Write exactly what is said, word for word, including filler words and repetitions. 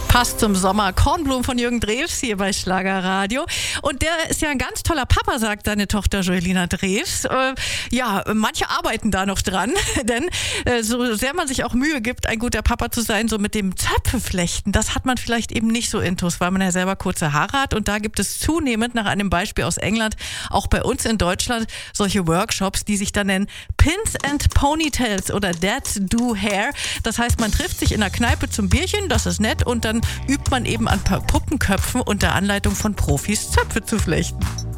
Passt zum Sommer. Kornblumen von Jürgen Drews hier bei Schlagerradio. Und der ist ja ein ganz toller Papa, sagt seine Tochter Joelina Drews. Äh, ja, manche arbeiten da noch dran, denn äh, so sehr man sich auch Mühe gibt, ein guter Papa zu sein, so mit dem Zöpfeflechten, das hat man vielleicht eben nicht so intus, weil man ja selber kurze Haare hat. Und da gibt es zunehmend, nach einem Beispiel aus England, auch bei uns in Deutschland, solche Workshops, die sich dann nennen Pins and Ponytails oder Dads Do Hair. Das heißt, man trifft sich in der Kneipe zum Bierchen, das ist nett, und dann übt man eben an Puppenköpfen unter Anleitung von Profis Zöpfe zu flechten.